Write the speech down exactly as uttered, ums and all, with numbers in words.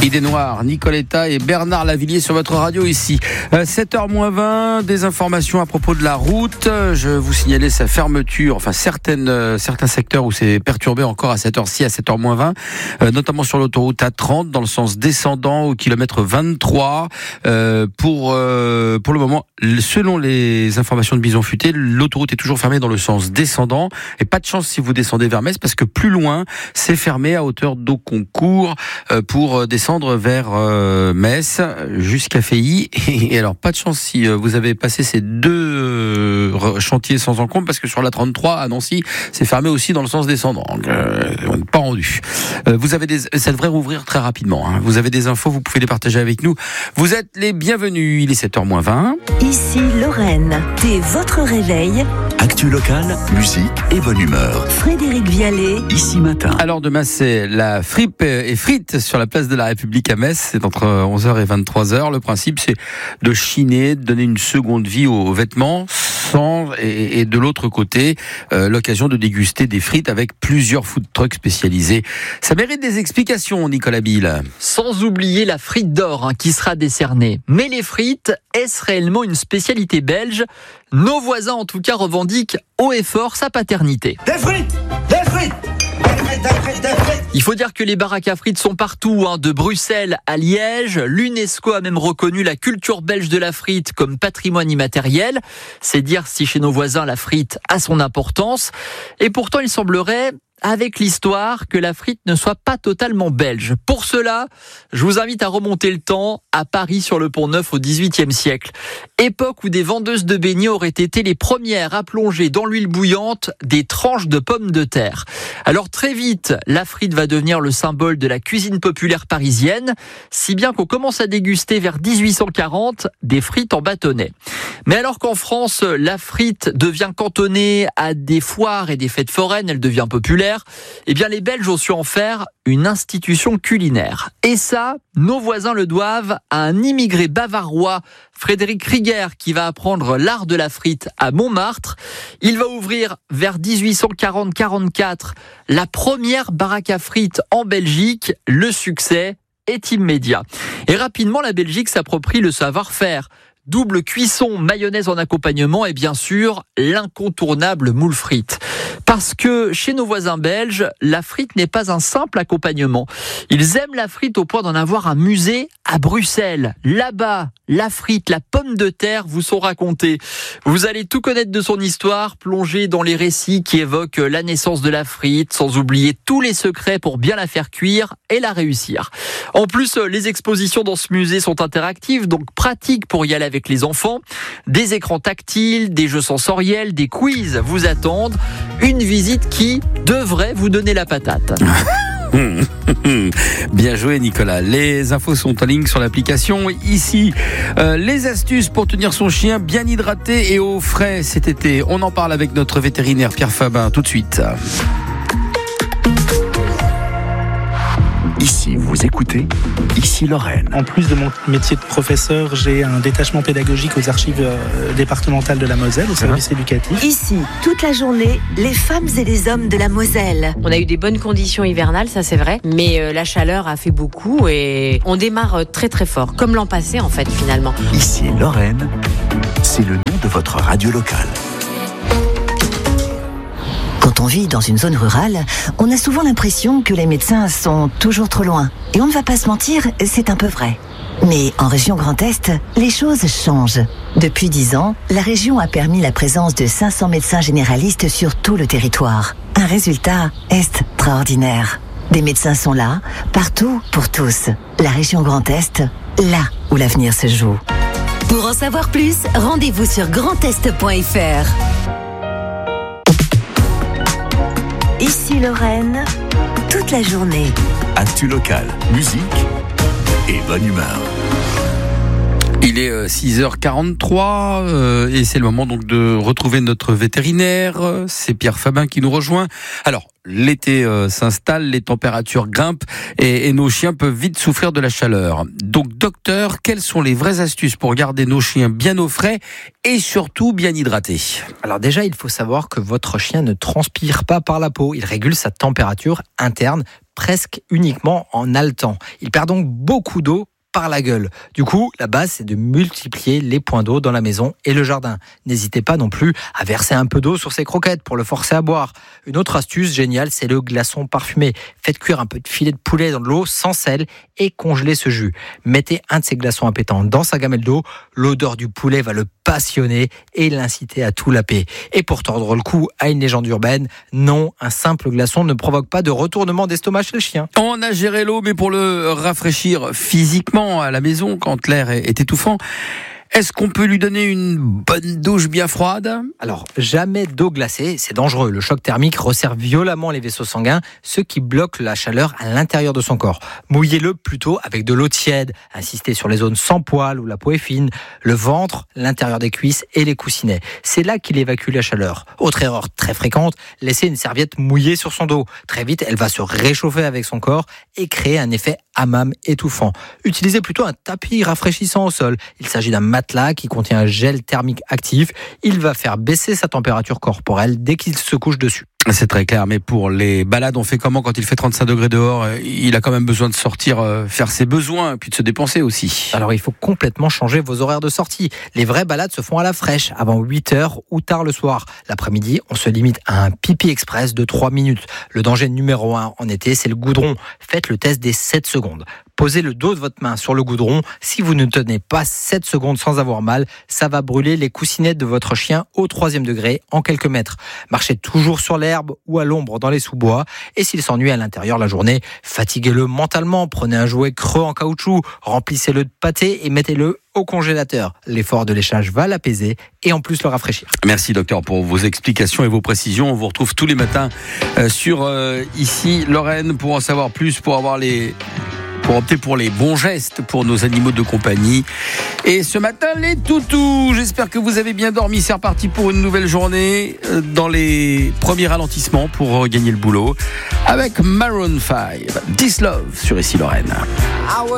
Idée Noire, Nicoletta et Bernard Lavillier sur votre radio ici. Euh, sept heures moins vingt, des informations à propos de la route. Je vous signalais sa fermeture, enfin certaines, euh, certains secteurs où c'est perturbé encore à cette heure-ci, à sept heures moins vingt, euh, notamment sur l'autoroute A trente dans le sens descendant au kilomètre vingt-trois. Euh, pour, euh, pour le moment, selon les informations de Bison Futé, l'autoroute est toujours fermée dans le sens descendant et pas de chance si vous descendez vers Metz parce que plus loin, c'est fermé à hauteur d'Auconcourt euh, pour descendre vers euh, Metz jusqu'à Feilly. Et alors, pas de chance si euh, vous avez passé ces deux euh, chantiers sans encombre, parce que sur la trente-trois à Nancy, c'est fermé aussi dans le sens descendant. Donc, euh, on n'est pas rendu. Euh, vous avez des, ça devrait rouvrir très rapidement. Hein. Vous avez des infos, vous pouvez les partager avec nous. Vous êtes les bienvenus. Il est sept heures moins vingt. Ici Lorraine, dès votre réveil. Actu locale, musique et bonne humeur. Frédéric Vialet. Ici matin. Alors demain, c'est la fripe et frites sur la place de la République à Metz. C'est entre onze heures et vingt-trois heures. Le principe, c'est de chiner, de donner une seconde vie aux vêtements, sans, et, et de l'autre côté, euh, l'occasion de déguster des frites avec plusieurs food trucks spécialisés. Ça mérite des explications, Nicolas Bill. Sans oublier la frite d'or hein, qui sera décernée. Mais les frites, est-ce réellement une spécialité belge ? Nos voisins, en tout cas, revendiquent haut et fort sa paternité. Des frites ! Des frites ! Des frites, des frites, des frites ! Il faut dire que les baraques à frites sont partout, hein, de Bruxelles à Liège. L'UNESCO a même reconnu la culture belge de la frite comme patrimoine immatériel. C'est dire si chez nos voisins la frite a son importance. Et pourtant, il semblerait, avec l'histoire, que la frite ne soit pas totalement belge. Pour cela, je vous invite à remonter le temps à Paris sur le Pont-Neuf au dix-huitième siècle. Époque où des vendeuses de beignets auraient été les premières à plonger dans l'huile bouillante des tranches de pommes de terre. Alors très vite, la frite va devenir le symbole de la cuisine populaire parisienne, si bien qu'on commence à déguster vers dix-huit cent quarante des frites en bâtonnet. Mais alors qu'en France, la frite devient cantonnée à des foires et des fêtes foraines, elle devient populaire, eh bien les Belges ont su en faire une institution culinaire. Et ça, nos voisins le doivent à un immigré bavarois, Frédéric Krieger, qui va apprendre l'art de la frite à Montmartre. Il va ouvrir vers dix-huit cent quarante quarante-quatre la première baraque à frites en Belgique. Le succès est immédiat. Et rapidement, la Belgique s'approprie le savoir-faire. Double cuisson, mayonnaise en accompagnement et bien sûr l'incontournable moule frite. Parce que chez nos voisins belges, la frite n'est pas un simple accompagnement. Ils aiment la frite au point d'en avoir un musée à Bruxelles. Là-bas, la frite, la pomme de terre vous sont racontées. Vous allez tout connaître de son histoire, plonger dans les récits qui évoquent la naissance de la frite, sans oublier tous les secrets pour bien la faire cuire et la réussir. En plus, les expositions dans ce musée sont interactives, donc pratiques pour y aller avec les enfants. Des écrans tactiles, des jeux sensoriels, des quiz vous attendent. Une visite qui devrait vous donner la patate. Bien joué Nicolas. Les infos sont en ligne sur l'application. Ici, euh, les astuces pour tenir son chien bien hydraté et au frais cet été. On en parle avec notre vétérinaire Pierre Fabin tout de suite. Ici, vous écoutez, ici Lorraine. En plus de mon métier de professeur, j'ai un détachement pédagogique aux archives euh, départementales de la Moselle, au service éducatif. Ici, toute la journée, les femmes et les hommes de la Moselle. On a eu des bonnes conditions hivernales, ça c'est vrai, mais euh, la chaleur a fait beaucoup et on démarre euh, très très fort, comme l'an passé en fait finalement. Ici Lorraine, c'est le nom de votre radio locale. Quand on vit dans une zone rurale, on a souvent l'impression que les médecins sont toujours trop loin. Et on ne va pas se mentir, c'est un peu vrai. Mais en région Grand Est, les choses changent. Depuis dix ans, la région a permis la présence de cinq cents médecins généralistes sur tout le territoire. Un résultat extraordinaire. Des médecins sont là, partout, pour tous. La région Grand Est, là où l'avenir se joue. Pour en savoir plus, rendez-vous sur grand est point f r. Ici Lorraine, toute la journée. Actu locale, musique et bonne humeur. Il est euh, six heures quarante-trois euh, et c'est le moment donc de retrouver notre vétérinaire. C'est Pierre Fabin qui nous rejoint. Alors, l'été euh, s'installe, les températures grimpent et, et nos chiens peuvent vite souffrir de la chaleur. Donc, docteur, quelles sont les vraies astuces pour garder nos chiens bien au frais et surtout bien hydratés ? Alors déjà, il faut savoir que votre chien ne transpire pas par la peau. Il régule sa température interne presque uniquement en haletant. Il perd donc beaucoup d'eau par la gueule. Du coup, la base, c'est de multiplier les points d'eau dans la maison et le jardin. N'hésitez pas non plus à verser un peu d'eau sur ses croquettes pour le forcer à boire. Une autre astuce géniale, c'est le glaçon parfumé. Faites cuire un peu de filet de poulet dans de l'eau sans sel et congelez ce jus. Mettez un de ces glaçons appétants dans sa gamelle d'eau. L'odeur du poulet va le passionner et l'inciter à tout laper. Et pour tordre le cou à une légende urbaine, non, un simple glaçon ne provoque pas de retournement d'estomac chez le chien. On a géré l'eau, mais pour le rafraîchir physiquement à la maison quand l'air est étouffant, est-ce qu'on peut lui donner une bonne douche bien froide ? Alors, jamais d'eau glacée, c'est dangereux. Le choc thermique resserre violemment les vaisseaux sanguins, ce qui bloque la chaleur à l'intérieur de son corps. Mouillez-le plutôt avec de l'eau tiède. Insistez sur les zones sans poils où la peau est fine, le ventre, l'intérieur des cuisses et les coussinets. C'est là qu'il évacue la chaleur. Autre erreur très fréquente, laisser une serviette mouillée sur son dos. Très vite, elle va se réchauffer avec son corps et créer un effet hammam étouffant. Utilisez plutôt un tapis rafraîchissant au sol. Il s'agit d'un matelas qui contient un gel thermique actif. Il va faire baisser sa température corporelle dès qu'il se couche dessus. C'est très clair, mais pour les balades, on fait comment quand il fait trente-cinq degrés dehors ? Il a quand même besoin de sortir, faire ses besoins, puis de se dépenser aussi. Alors il faut complètement changer vos horaires de sortie. Les vraies balades se font à la fraîche, avant huit heures ou tard le soir. L'après-midi, on se limite à un pipi express de trois minutes. Le danger numéro un en été, c'est le goudron. Faites le test des sept secondes. Posez le dos de votre main sur le goudron. Si vous ne tenez pas sept secondes sans avoir mal, ça va brûler les coussinets de votre chien au troisième degré en quelques mètres. Marchez toujours sur l'herbe ou à l'ombre dans les sous-bois. Et s'il s'ennuie à l'intérieur la journée, fatiguez-le mentalement. Prenez un jouet creux en caoutchouc, remplissez-le de pâté et mettez-le au congélateur. L'effort de léchage va l'apaiser et en plus le rafraîchir. Merci docteur pour vos explications et vos précisions. On vous retrouve tous les matins euh, sur euh, Ici Lorraine pour en savoir plus, pour avoir les... pour opter pour les bons gestes pour nos animaux de compagnie. Et ce matin, les toutous. J'espère que vous avez bien dormi. C'est reparti pour une nouvelle journée dans les premiers ralentissements pour gagner le boulot avec Maroon cinq. This Love sur Ici Lorraine.